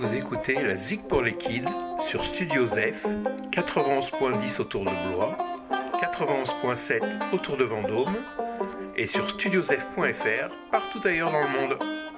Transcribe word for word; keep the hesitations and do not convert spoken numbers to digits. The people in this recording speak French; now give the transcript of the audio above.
vous écoutez la Zik pour les Kids sur Studio Zef, quatre-vingt-onze point dix autour de Blois, quatre-vingt-onze point sept autour de Vendôme et sur studiozef point f r partout ailleurs dans le monde.